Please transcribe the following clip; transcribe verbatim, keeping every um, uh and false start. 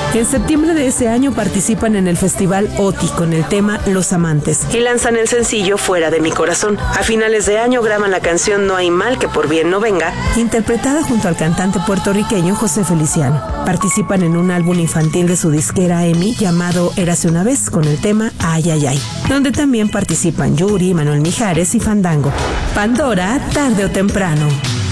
En septiembre de ese año participan en el festival OTI con el tema Los Amantes y lanzan el sencillo Fuera de mi Corazón. A finales de año graban la canción No hay mal que por bien no venga, interpretada junto al cantante puertorriqueño José Feliciano. Participan en un álbum infantil de su disquera EMI llamado Érase una vez con el tema Ay Ay Ay, donde también participan Yuri, Manuel Mijares y Fandango. Pandora, tarde o temprano.